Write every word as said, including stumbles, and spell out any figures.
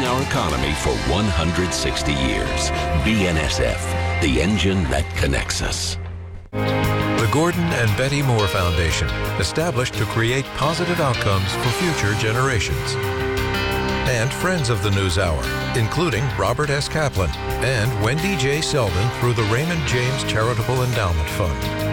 our economy for one hundred sixty years. B N S F, the engine that connects us. The Gordon and Betty Moore Foundation, established to create positive outcomes for future generations. And friends of the NewsHour, including Robert S. Kaplan and Wendy J. Selden through the Raymond James Charitable Endowment Fund.